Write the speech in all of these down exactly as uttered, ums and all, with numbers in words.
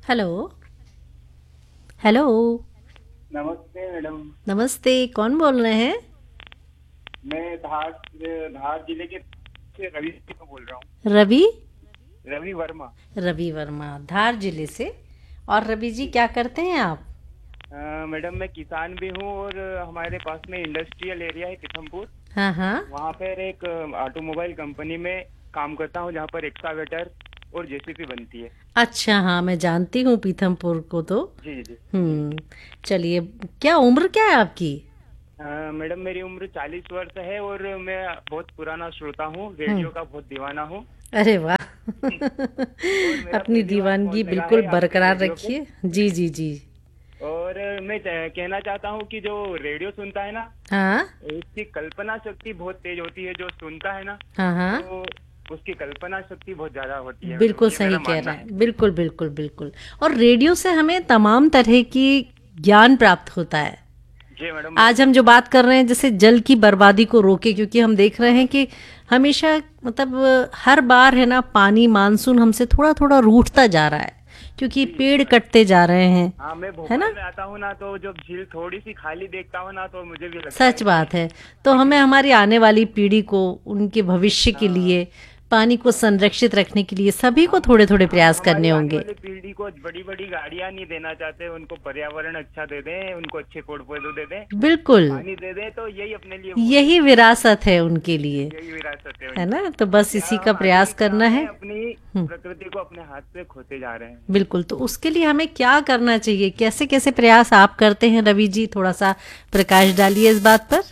Hello. Hello. नमस्ते madam. नमस्ते, कौन बोल रहे हैं? मैं धार धार जिले के से रवि को बोल रहा हूँ। रवि। रवि वर्मा। रवि वर्मा, धार जिले से। और रवि जी, जी क्या करते हैं आप? अ, मैडम मैं किसान भी हूँ और हमारे पास में इंडस्ट्रियल एरिया है पीथमपुर। हाँ हाँ। वहाँ पर एक ऑटोमोबाइल कंपनी में काम करता हूँ जहाँ पर एक्सकावेटर और जेसीबी बनती है। अच्छा, हाँ, मैं जानती हूँ पीथमपुर को तो। जी जी जी। हम्म। चलिए, क्या उम्र क्या है आपकी? अ, मैडम मेरी उम्र चालीस वर्ष है और मैं बहुत पुराना श्रोता हूँ, हम्म। रेडियो का बहुत दीवाना हूँ। अरे वाह। और मेरा अपनी पहली बार दीवानगी फोन लगा बिल्कुल है आपके बरकरार रेडियो पे। रखिए। जी जी जी। और मैं च- कहना चाहता हूँ कि जो रेडियो सुनता है ना, हाँ उसकी कल्पना शक्ति बहुत तेज होती है। जो सुनता है ना, हाँ हाँ। तो उसकी कल्पना शक्ति बहुत ज्यादा होती है मैडम, बिल्कुल ये सही मेरा कह मानना रहे है। हैं, बिल्कुल बिल्कुल बिल्कुल। और रेडियो से हमें तमाम तरह की ज्ञान प्राप्त होता है। जी मैडम आज बिल्कुल। हम जो बात कर रहे हैं, जैसे जल की बर्बादी को रोके, क्योंकि हम देख रहे हैं कि हमेशा, मतलब हर बार है ना, पानी मानसून हमसे थोड़ा थोड़ा रूठता जा रहा है क्योंकि जी जी पेड़ मैडम। कटते जा रहे हैं। हाँ, मैं है भोपाल ना? में आता हूँ ना, तो जब झील थोड़ी सी खाली देखता हूँ ना, तो मुझे भी लगता सच है कि बात है। तो हमें हमारी आने वाली पीढ़ी को, उनके भविष्य के हाँ लिए, पानी को संरक्षित रखने के लिए सभी को हम थोड़े थोड़े हम प्रयास करने हमारी आने होंगे। वाली पीढ़ी को बड़ी बड़ी गाड़ियां नहीं देना चाहते, उनको पर्यावरण अच्छा दे दें, उनको अच्छे पेड़ पौधे दे दें, बिल्कुल। पानी दे दें, तो यही अपने लिए बहुत है। यही विरासत है उनके लिए। यही विरासत है है उनकी। ना? तो बस इसी यहाँ का हम प्रयास आधुनिक करना नाम है। में अपनी हम्म। प्रकृति को अपने हाथ से खोते जा रहे हैं। बिल्कुल। तो उसके लिए हमें क्या करना चाहिए? कैसे कैसे प्रयास आप करते हैं रवि जी? थोड़ा सा प्रकाश डालिए इस बात पर।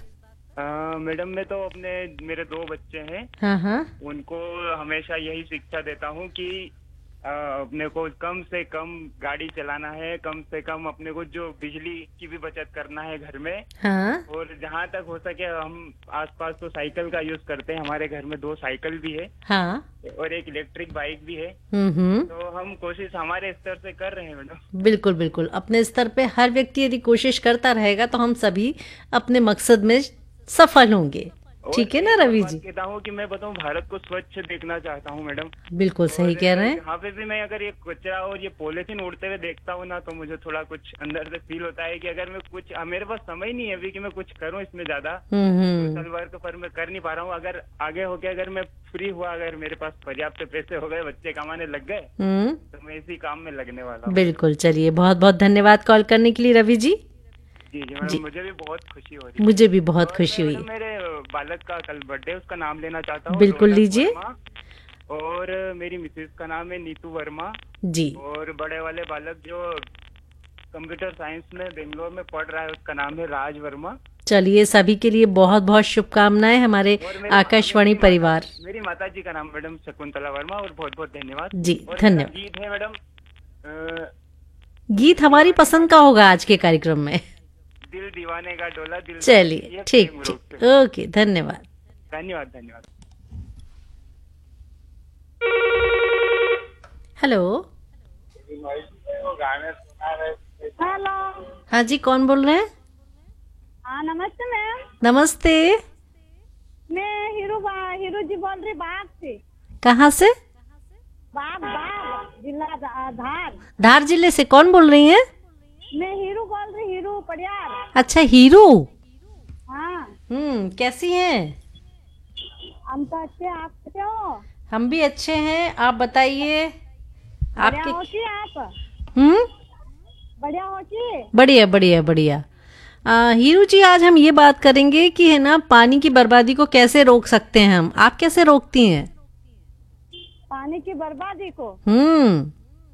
अ, मैडम मैं तो अपने मेरे दो बच्चे हैं, हाँ हाँ। उनको हमेशा यही शिक्षा देता हूँ कि अ, अपने को कम से कम गाड़ी चलाना है, कम से कम अपने को जो बिजली की भी बचत करना है घर में। हाँ और जहाँ तक हो सके हम आसपास तो साइकिल का यूज करते हैं, हमारे घर में दो साइकिल भी है हाँ। और एक इलेक्ट्रिक बाइक भी है। हम्म हम्म। तो हम कोशिश हमारे स्तर से कर रहे हैं मैडम। बिल्कुल बिल्कुल। अपने स्तर पे हर व्यक्ति यदि कोशिश करता रहेगा तो हम सभी अपने मकसद में सफल होंगे। और ठीक है ना एक और रवि बात जी? कहता हूँ कि मैं बताऊँ, भारत को स्वच्छ देखना चाहता हूँ मैडम। बिल्कुल सही और कह रहे हैं। यहाँ पे भी मैं अगर ये कचरा और ये पॉलिथीन उड़ते हुए देखता हूँ ना, तो मुझे थोड़ा कुछ अंदर से फील होता है कि अगर मैं कुछ, मेरे पास समय नहीं है अभी कि मैं कुछ करूँ इसमें ज्यादा हम्म हम्म। सोशल वर्क, पर मैं कर नहीं पा रहा हूँ। अगर आगे होके अगर मैं फ्री हुआ, अगर मेरे पास पर्याप्त पैसे हो गए, बच्चे कमाने लग गए, हम्म। तो मैं इसी काम में लगने वाला हूँ मैडम। बिल्कुल। चलिए, बहुत बहुत धन्यवाद कॉल करने के लिए रवि जी। जी जी मैडम, जी, मुझे भी बहुत खुशी हो रही है। मुझे भी बहुत और मैं खुशी हुई। मैडम मेरे बालक का कल बर्थडे, उसका नाम लेना चाहता हूँ, बिल्कुल डोलक लीजिए। वर्मा। और मेरी मिसेज का नाम है नीतू वर्मा। जी। और बड़े वाले बालक जो कंप्यूटर साइंस में बेंगलोर में पढ़ रहा है, उसका नाम है राज वर्मा। चलिए, सभी के लिए बहुत बहुत शुभकामनाएं, हमारे और मेरे मे- आकाशवाणी मेरी माता परिवार। मेरी माता जी का नाम मैडम शकुंतला वर्मा, और बहुत बहुत धन्यवाद। जी, और मेरा धन्यवाद। गीत है मैडम, अ, गीत दिल हमारी दीवाने का पसंद का होगा आज के कार्यक्रम में। दिल दीवाने का डोला, दिलदार चलिए, की ये ठीक प्रेम रोग ठीक, से। ओके, धन्यवाद। धन्यवाद धन्यवाद। हेलो। वो गाने सुना रहे थे। हेलो। हाँ जी, कौन बोल रहे हैं? हाँ नमस्ते मैम। नमस्ते। मैं हीरू बा हीरू जी बोल रही बाग से। कहाँ से? बाग बाग जिला धा- धार। धार जिले से कौन बोल रही हैं? मैं हीरू बोल रही, हीरू पड़ियार। अच्छा, हीरू। हाँ, हम्म, कैसी हैं? हम तो अच्छे, आप कैसे हो? हम भी अच्छे हैं, आप बताइए। बढ़िया आपके। हो कि आप? हम्म। बढ़िया हो कि? बढ़िया बढ़िया बढ़िया। आ, हीरू जी, आज हम ये बात करेंगे कि है ना, पानी की बर्बादी को कैसे रोक सकते हैं हम। आप कैसे रोकती हैं? पानी की बर्बादी को? हम्म।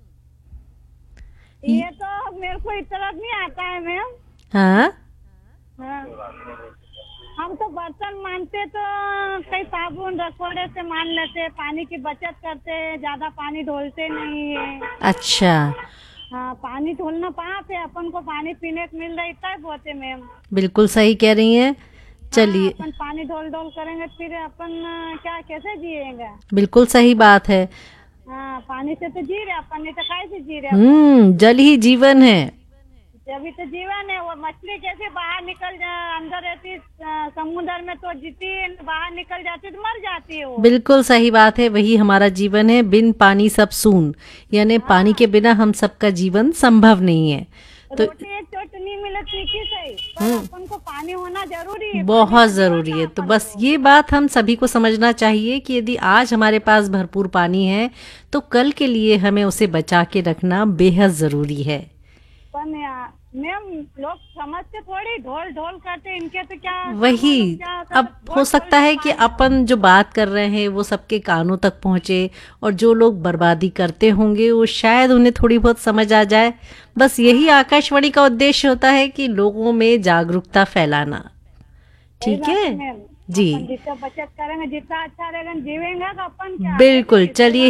ये तो मेरे को इतना नहीं आता है मैम। हाँ। हाँ। हम तो बर्तन मानते तो कई साबुन रसोड़े से मान लेते, पानी की बचत करते, ज्यादा पानी ढोलते नहीं है। अच्छा। हाँ, पानी ढोलना पाप है, अपन को पानी पीने को मिल रहा है, इतना ही बहुत है मैम। बिल्कुल सही कह रही हैं। हाँ, चलिए। अपन पानी ढोल ढोल करेंगे फिर अपन अ, क्या कैसे जिएगा? बिल्कुल सही बात है। हाँ, पानी से तो जी रहे अपन, नहीं तो कैसे जी रहे अपन? हम्म, जल ही जीवन है। तभी तो जीवन है। वो मछली कैसे बाहर निकल जा अंदर रहती अ, समुद्र में तो जीती है, बाहर निकल जाती तो मर जाती है वो। बिल्कुल सही बात है, वही हमारा जीवन है। बिन पानी सब सून, यानी पानी के बिना हम सबका जीवन संभव नहीं है। तो रोटी एक चटनी मिले तीखी सही, पर अपन को पानी होना जरूरी है। बहुत जरूरी है। तो बस ये बात हम सभी को समझना चाहिए कि यदि आज हमारे पास भरपूर पानी है तो कल के लिए हमें उसे बचा के रखना बेहद जरूरी है। पर या- मैम लोग समझते थोड़ी, ढोल ढोल करते, इनके तो क्या वही क्या अब हो सकता है कि अपन जो बात कर रहे हैं वो सबके कानों तक पहुंचे, और जो लोग बर्बादी करते होंगे वो शायद उन्हें थोड़ी बहुत समझ आ जाए। बस यही आकाशवाणी का उद्देश्य होता है कि लोगों में जागरूकता फैलाना। ठीक है जी, जितना बचत करेंगे जितना अच्छा रहेगा जीवेंगे, तो अपन क्या बिल्कुल। चलिए